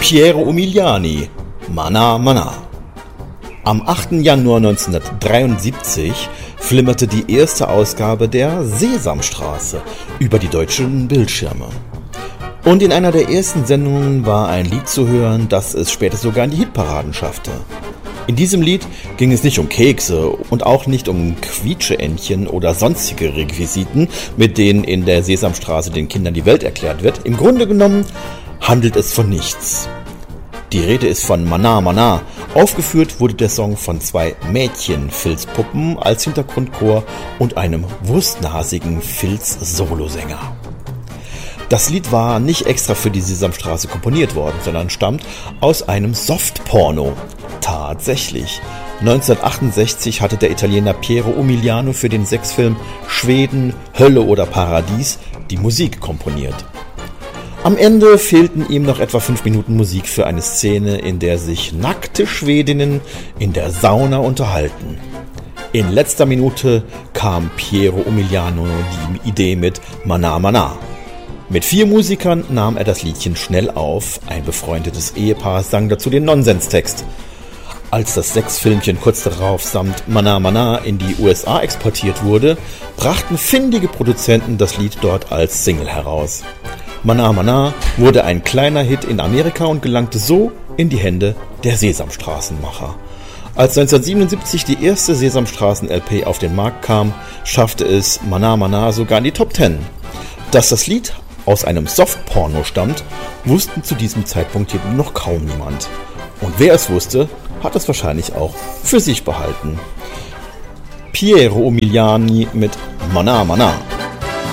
Piero Umiliani, Manà Manà. Am 8. Januar 1973 flimmerte die erste Ausgabe der Sesamstraße über die deutschen Bildschirme. Und in einer der ersten Sendungen war ein Lied zu hören, das es später sogar in die Hitparaden schaffte. In diesem Lied ging es nicht um Kekse und auch nicht um Quietscheentchen oder sonstige Requisiten, mit denen in der Sesamstraße den Kindern die Welt erklärt wird. Im Grunde genommen handelt es von nichts. Die Rede ist von Manà Manà. Aufgeführt wurde der Song von zwei Mädchen-Filzpuppen als Hintergrundchor und einem wurstnasigen Filz-Solosänger. Das Lied war nicht extra für die Sesamstraße komponiert worden, sondern stammt aus einem Softporno. Tatsächlich. 1968 hatte der Italiener Piero Umiliani für den Sexfilm Schweden, Hölle oder Paradies die Musik komponiert. Am Ende fehlten ihm noch etwa 5 Minuten Musik für eine Szene, in der sich nackte Schwedinnen in der Sauna unterhalten. In letzter Minute kam Piero Umiliani die Idee mit Manà Manà. Mit 4 Musikern nahm er das Liedchen schnell auf. Ein befreundetes Ehepaar sang dazu den Nonsenstext. Als das Sexfilmchen kurz darauf samt Manà Manà in die USA exportiert wurde, brachten findige Produzenten das Lied dort als Single heraus. Manà Manà wurde ein kleiner Hit in Amerika und gelangte so in die Hände der Sesamstraßenmacher. Als 1977 die erste Sesamstraßen-LP auf den Markt kam, schaffte es Manà Manà sogar in die Top 10. Dass das Lied aus einem Softporno stammt, wussten zu diesem Zeitpunkt jedoch noch kaum niemand. Und wer es wusste, hat es wahrscheinlich auch für sich behalten. Piero Umiliani mit Manà Manà.